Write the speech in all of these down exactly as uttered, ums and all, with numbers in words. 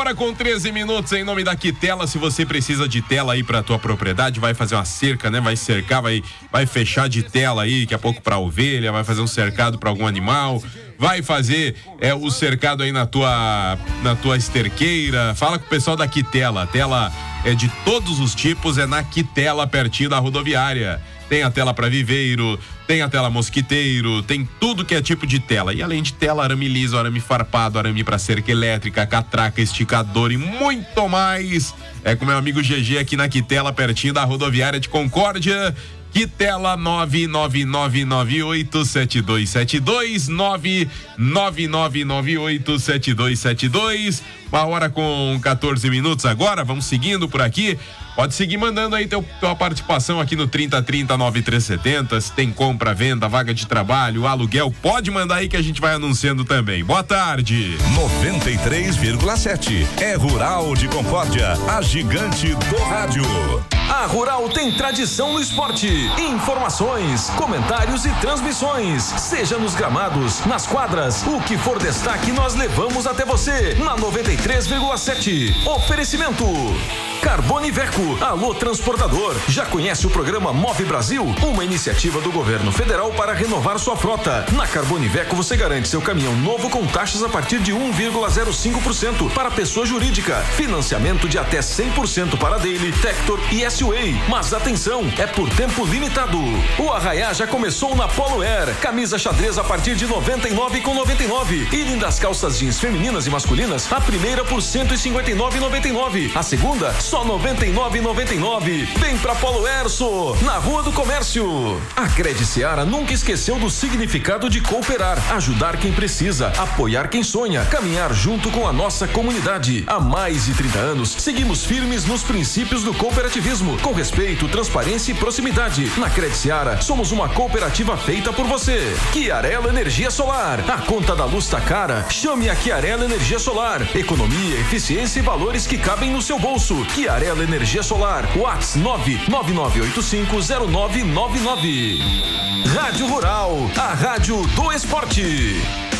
hora com treze minutos, em nome da Quitela. Se você precisa de tela aí pra tua propriedade, vai fazer uma cerca, né? Vai cercar, vai, vai fechar de tela aí, daqui a pouco pra ovelha, vai fazer um cercado pra algum animal, vai fazer é, o cercado aí na tua, na tua esterqueira. Fala com o pessoal da Quitela. A tela é de todos os tipos, é na Quitela, pertinho da rodoviária. Tem a tela para viveiro, tem a tela mosquiteiro, tem tudo que é tipo de tela. E além de tela, arame liso, arame farpado, arame para cerca elétrica, catraca, esticador e muito mais. É com meu amigo G G aqui na Quitela, pertinho da rodoviária de Concórdia. Quitela nove nove nove nove oito sete dois sete dois, nove nove nove nove oito sete dois sete dois. Uma hora com quatorze minutos agora, vamos seguindo por aqui. Pode seguir mandando aí teu, tua participação aqui no trinta trinta nove três setenta. Se tem compra, venda, vaga de trabalho, aluguel, pode mandar aí que a gente vai anunciando também. Boa tarde. noventa e três vírgula sete é Rural de Concórdia, a gigante do rádio. A Rural tem tradição no esporte, informações, comentários e transmissões. Seja nos gramados, nas quadras, o que for destaque nós levamos até você na noventa e três vírgula sete. Oferecimento Carbone Veco, alô transportador. Já conhece o programa Move Brasil? Uma iniciativa do governo federal para renovar sua frota. Na Carbone Veco você garante seu caminhão novo com taxas a partir de um vírgula zero cinco por cento para pessoa jurídica. Financiamento de até cem por cento para Daily, Tector e S U A. Mas atenção, é por tempo limitado. O arraiá já começou na Polo Air. Camisa xadrez a partir de noventa e nove com noventa e nove. E lindas calças jeans femininas e masculinas, a primeira por cento e cinquenta e nove e noventa e nove. A segunda só noventa e nove e noventa e nove. Vem pra Polo Erso, na Rua do Comércio. A Cred Seara nunca esqueceu do significado de cooperar, ajudar quem precisa, apoiar quem sonha, caminhar junto com a nossa comunidade. Há mais de trinta anos, seguimos firmes nos princípios do cooperativismo, com respeito, transparência e proximidade. Na Cred Seara, somos uma cooperativa feita por você. Chiarello Energia Solar. A conta da luz tá cara? Chame a Chiarello Energia Solar. Economia, eficiência e valores que cabem no seu bolso. Chiarello Energia Solar. WhatsApp nove nove nove oito cinco zero nove nove nove. Rádio Rural, a rádio do esporte.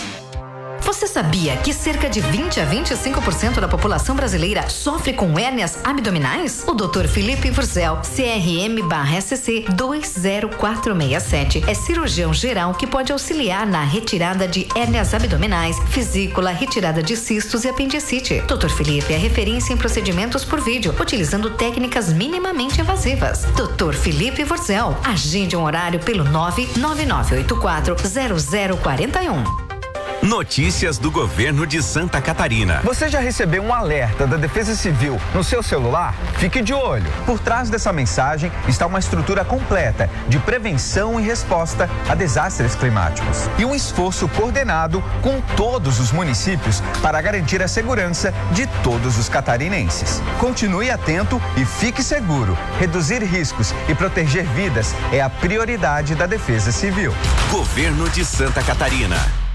Você sabia que cerca de vinte a vinte e cinco por cento da população brasileira sofre com hérnias abdominais? O doutor Felipe Furzel, C R M barra S C dois zero quatro seis sete, é cirurgião geral que pode auxiliar na retirada de hérnias abdominais, vesícula, retirada de cistos e apendicite. doutor Felipe é referência em procedimentos por vídeo, utilizando técnicas minimamente invasivas. doutor Felipe Furzel, agende um horário pelo nove nove nove oito quatro zero zero quatro um. Notícias do governo de Santa Catarina. Você já recebeu um alerta da Defesa Civil no seu celular? Fique de olho. Por trás dessa mensagem está uma estrutura completa de prevenção e resposta a desastres climáticos e um esforço coordenado com todos os municípios para garantir a segurança de todos os catarinenses. Continue atento e fique seguro. Reduzir riscos e proteger vidas é a prioridade da Defesa Civil. Governo de Santa Catarina.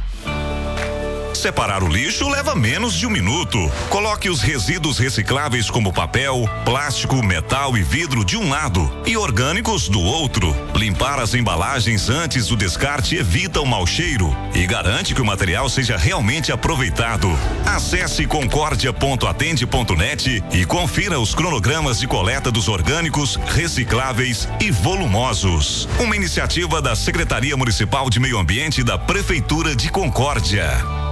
Separar o lixo leva menos de um minuto. Coloque os resíduos recicláveis como papel, plástico, metal e vidro de um lado e orgânicos do outro. Limpar as embalagens antes do descarte evita o mau cheiro e garante que o material seja realmente aproveitado. Acesse concórdia ponto atende ponto net e confira os cronogramas de coleta dos orgânicos, recicláveis e volumosos. Uma iniciativa da Secretaria Municipal de Meio Ambiente da Prefeitura de Concórdia.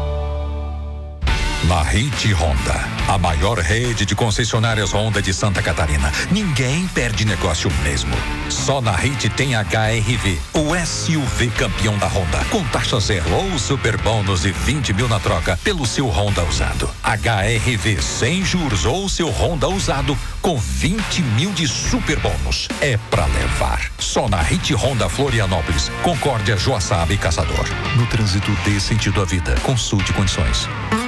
Na Hit Honda, a maior rede de concessionárias Honda de Santa Catarina. Ninguém perde negócio mesmo. Só na Hit tem H R V, o S U V campeão da Honda, com taxa zero ou super bônus e vinte mil na troca pelo seu Honda usado. H R V sem juros ou seu Honda usado com vinte mil de super bônus. É pra levar. Só na Hit Honda Florianópolis, Concórdia, Joaçaba e Caçador. No trânsito dê sentido à vida. Consulte condições.